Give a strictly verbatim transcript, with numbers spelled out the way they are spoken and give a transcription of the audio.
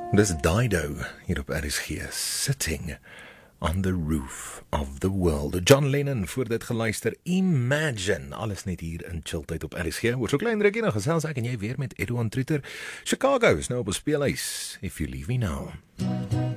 Dis Dido hier op R S G, Sitting on the Roof of the World. John Lennon voor dit geluister, Imagine, alles net hier in chilltyd op R S G. Hoor so klein drukkie nog gesels ek en jy weer met Edouard Treter. Chicago is nou op 'n speelhuis, If You Leave Me Now.